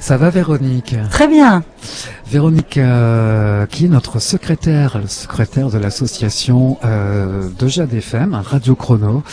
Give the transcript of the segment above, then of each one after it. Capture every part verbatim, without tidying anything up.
Ça va Véronique? Très bien. Véronique, euh, qui est notre secrétaire, le secrétaire de l'association euh, de Jade F M, Radio Chrono.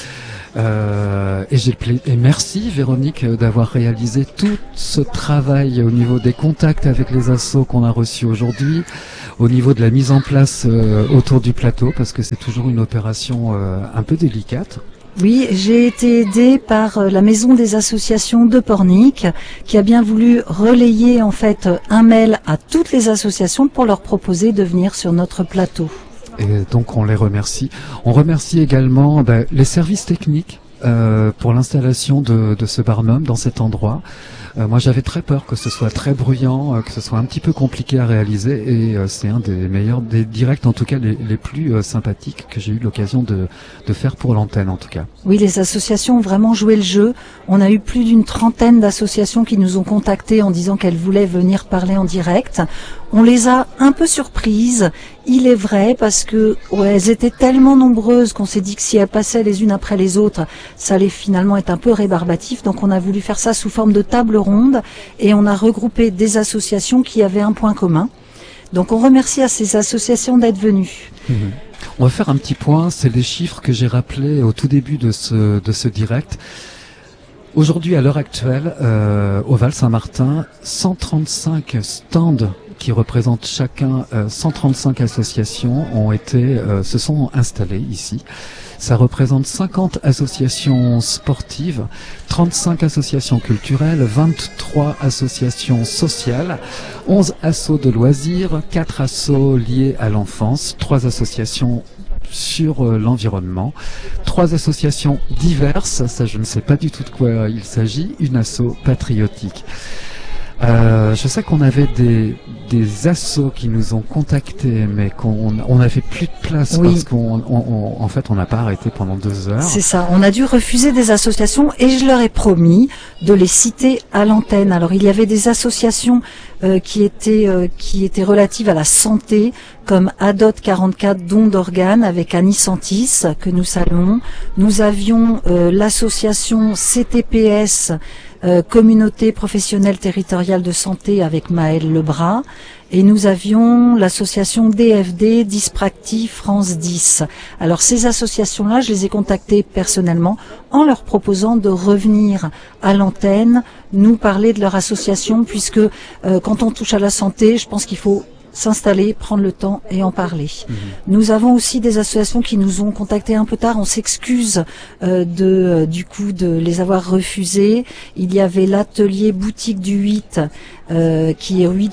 Euh, et, j'ai le pla- et merci Véronique d'avoir réalisé tout ce travail au niveau des contacts avec les assos qu'on a reçus aujourd'hui, au niveau de la mise en place euh, autour du plateau, parce que c'est toujours une opération euh, un peu délicate. Oui, j'ai été aidée par la Maison des associations de Pornic, qui a bien voulu relayer en fait un mail à toutes les associations pour leur proposer de venir sur notre plateau. Et donc on les remercie. On remercie également ben, les services techniques euh, pour l'installation de, de ce barnum dans cet endroit. Euh, moi j'avais très peur que ce soit très bruyant, euh, que ce soit un petit peu compliqué à réaliser, et euh, c'est un des meilleurs, des directs en tout cas les, les plus euh, sympathiques que j'ai eu l'occasion de, de faire pour l'antenne en tout cas. Oui, les associations ont vraiment joué le jeu. On a eu plus d'une trentaine d'associations qui nous ont contactés en disant qu'elles voulaient venir parler en direct. On les a un peu surprises, il est vrai, parce que ouais, elles étaient tellement nombreuses qu'on s'est dit que si elles passaient les unes après les autres, ça allait finalement être un peu rébarbatif. Donc on a voulu faire ça sous forme de table ronde et on a regroupé des associations qui avaient un point commun. Donc on remercie à ces associations d'être venues. Mmh. On va faire un petit point, c'est les chiffres que j'ai rappelés au tout début de ce, de ce direct. Aujourd'hui, à l'heure actuelle, euh, au Val-Saint-Martin, cent trente-cinq stands qui représentent chacun euh, cent trente-cinq associations ont été, euh, se sont installés ici. Ça représente cinquante associations sportives, trente-cinq associations culturelles, vingt-trois associations sociales, onze assos de loisirs, quatre assos liés à l'enfance, trois associations sur euh, l'environnement, trois associations diverses, ça je ne sais pas du tout de quoi il s'agit, une asso patriotique. Euh, je sais qu'on avait des, des assos qui nous ont contactés, mais qu'on on n'avait plus de place oui. parce qu'on, on, on, en fait, on n'a pas arrêté pendant deux heures. C'est ça. On a dû refuser des associations et je leur ai promis de les citer à l'antenne. Alors, il y avait des associations euh, qui étaient euh, qui étaient relatives à la santé, comme Adot quarante-quatre, don d'organes avec Annie Santis que nous saluons. Nous avions euh, l'association C T P S. Euh, communauté professionnelle territoriale de santé avec Maëlle Lebras, et nous avions l'association D F D, Dyspraxie France dix. Alors ces associations-là, je les ai contactées personnellement en leur proposant de revenir à l'antenne, nous parler de leur association, puisque euh, quand on touche à la santé, je pense qu'il faut s'installer, prendre le temps et en parler. Mmh. Nous avons aussi des associations qui nous ont contactés un peu tard. On s'excuse euh, de euh, du coup de les avoir refusés. Il y avait l'atelier boutique du huit euh, qui est huit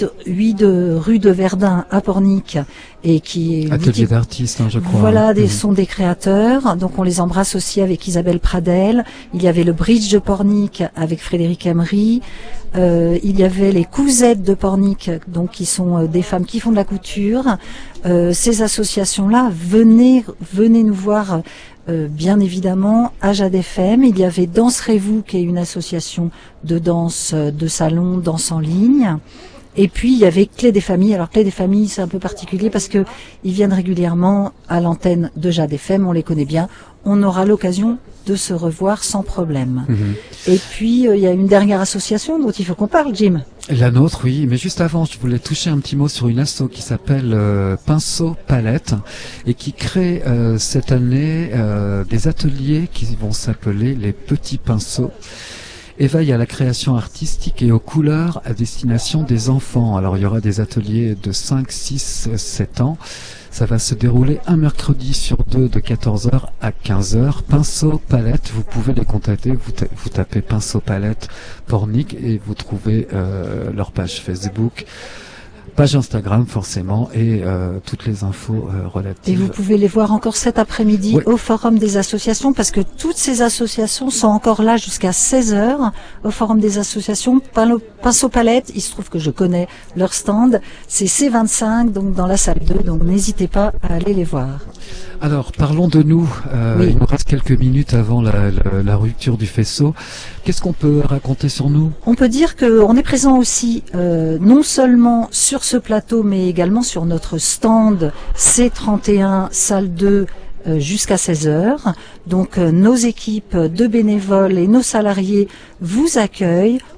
de rue de Verdun à Pornic et qui est atelier d'artistes, hein, je crois. Voilà, des, mmh. sont des créateurs. Donc on les embrasse aussi avec Isabelle Pradel. Il y avait le Bridge de Pornic avec Frédéric Emery. Euh, il y avait les Cousettes de Pornic, donc qui sont euh, des femmes qui font de la couture. Euh, ces associations-là, venez, venez nous voir, euh, bien évidemment, à Jade F M. Il y avait Danserez-vous, qui est une association de danse euh, de salon, danse en ligne. Et puis il y avait Clé des familles. Alors Clé des familles, c'est un peu particulier parce que ils viennent régulièrement à l'antenne de Jade F M. On les connaît bien. On aura l'occasion de se revoir sans problème. Mmh. Et puis, euh, il y a une dernière association dont il faut qu'on parle, Jim. La nôtre, oui. Mais juste avant, je voulais toucher un petit mot sur une asso qui s'appelle euh, Pinceau Palette et qui crée euh, cette année euh, des ateliers qui vont s'appeler les Petits Pinceaux. Éveille à la création artistique et aux couleurs à destination des enfants. Alors, il y aura des ateliers de cinq, six, sept ans. Ça va se dérouler un mercredi sur deux de quatorze heures à quinze heures. Pinceau Palette, vous pouvez les contacter. Vous, ta- vous tapez Pinceau Palette Pornic et vous trouvez euh, leur page Facebook, page Instagram forcément et euh, toutes les infos euh, relatives. Et vous pouvez les voir encore cet après-midi oui. au Forum des associations parce que toutes ces associations sont encore là jusqu'à seize heures au Forum des associations. Pinceau Palette, il se trouve que je connais leur stand, c'est C vingt-cinq, donc dans la salle deux, donc n'hésitez pas à aller les voir. Alors, parlons de nous. Euh, oui. Il nous reste quelques minutes avant la, la, la rupture du faisceau. Qu'est-ce qu'on peut raconter sur nous? On peut dire qu'on est présent aussi, euh, non seulement sur ce plateau, mais également sur notre stand C trente et un, salle deux, euh, jusqu'à seize heures. Donc, euh, nos équipes de bénévoles et nos salariés vous accueillent.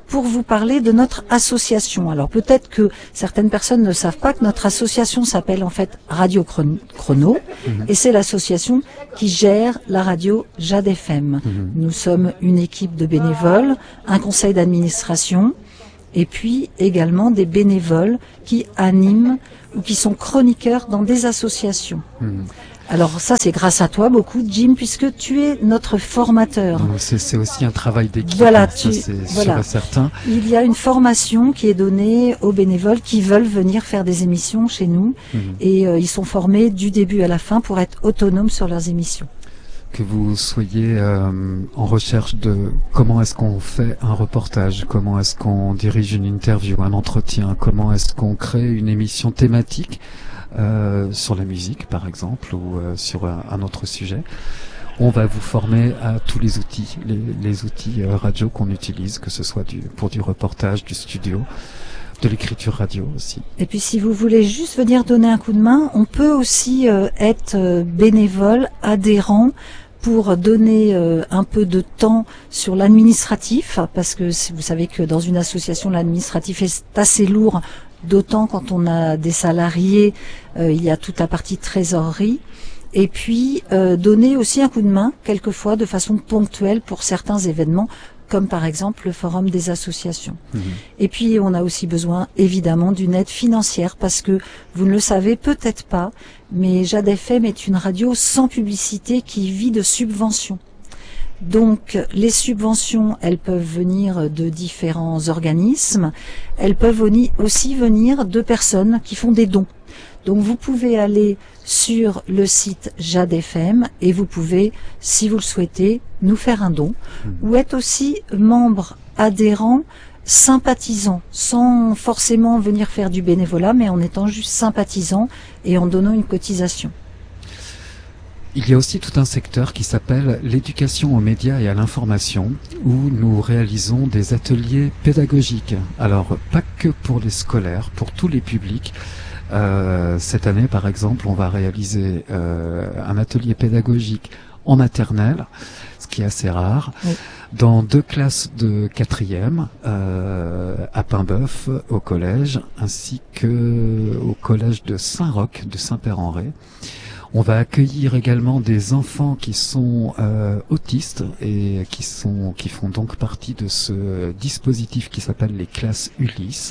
pour vous parler de notre association. Alors peut-être que certaines personnes ne savent pas que notre association s'appelle en fait Radio Chrono, mmh. et c'est l'association qui gère la radio Jade F M. Mmh. Nous sommes une équipe de bénévoles, un conseil d'administration, et puis également des bénévoles qui animent ou qui sont chroniqueurs dans des associations. Mmh. Alors ça, c'est grâce à toi beaucoup, Jim, puisque tu es notre formateur. C'est aussi un travail d'équipe, voilà, ça c'est voilà. sûr et certain. Il y a une formation qui est donnée aux bénévoles qui veulent venir faire des émissions chez nous, mmh. et euh, ils sont formés du début à la fin pour être autonomes sur leurs émissions. Que vous soyez euh, en recherche de comment est-ce qu'on fait un reportage, comment est-ce qu'on dirige une interview, un entretien, comment est-ce qu'on crée une émission thématique, Euh, sur la musique par exemple ou euh, sur un, un autre sujet. On va vous former à tous les outils, les, les outils euh, radio qu'on utilise, que ce soit du, pour du reportage, du studio, de l'écriture radio aussi. Et puis si vous voulez juste venir donner un coup de main, on peut aussi euh, être euh, bénévole, adhérent, pour donner euh, un peu de temps sur l'administratif, parce que vous savez que dans une association, l'administratif est assez lourd, d'autant quand on a des salariés, euh, il y a toute la partie trésorerie. Et puis euh, donner aussi un coup de main, quelquefois de façon ponctuelle pour certains événements, comme par exemple le forum des associations. Mmh. Et puis on a aussi besoin évidemment d'une aide financière, parce que vous ne le savez peut-être pas, mais Jade F M est une radio sans publicité qui vit de subventions. Donc les subventions, elles peuvent venir de différents organismes, elles peuvent aussi venir de personnes qui font des dons. Donc vous pouvez aller sur le site Jade F M et vous pouvez, si vous le souhaitez, nous faire un don, mmh. ou être aussi membre adhérent, sympathisant, sans forcément venir faire du bénévolat, mais en étant juste sympathisant et en donnant une cotisation. Il y a aussi tout un secteur qui s'appelle l'éducation aux médias et à l'information, où nous réalisons des ateliers pédagogiques. Alors, pas que pour les scolaires, pour tous les publics. Euh, cette année, par exemple, on va réaliser euh, un atelier pédagogique en maternelle, ce qui est assez rare, oui. dans deux classes de quatrième, euh, à Paimboeuf, au collège, ainsi que au collège de Saint-Roch, de Saint-Père-en-Retz. On va accueillir également des enfants qui sont euh, autistes et qui sont qui font donc partie de ce dispositif qui s'appelle les classes Ulysse.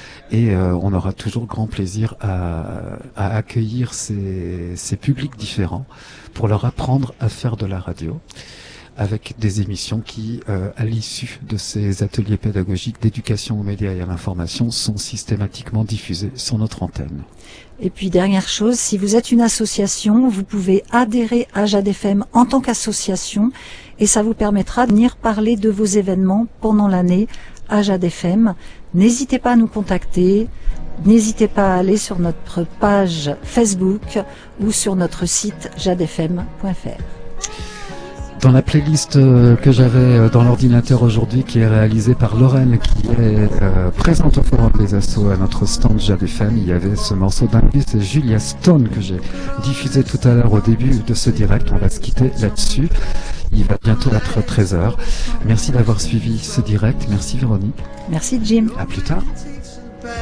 Et euh, on aura toujours grand plaisir à, à accueillir ces, ces publics différents pour leur apprendre à faire de la radio, avec des émissions qui, euh, à l'issue de ces ateliers pédagogiques d'éducation aux médias et à l'information, sont systématiquement diffusées sur notre antenne. Et puis dernière chose, si vous êtes une association, vous pouvez adhérer à Jade F M en tant qu'association, et ça vous permettra de venir parler de vos événements pendant l'année à Jade F M. N'hésitez pas à nous contacter, n'hésitez pas à aller sur notre page Facebook ou sur notre site jade f m point f r. Dans la playlist que j'avais dans l'ordinateur aujourd'hui, qui est réalisée par Lorraine, qui est euh, présente au Forum des Assos à notre stand Jade F M, il y avait ce morceau d'Angus et Julia Stone que j'ai diffusé tout à l'heure au début de ce direct. On va se quitter là-dessus. Il va bientôt être treize heures. Merci d'avoir suivi ce direct. Merci Véronique. Merci Jim. À plus tard.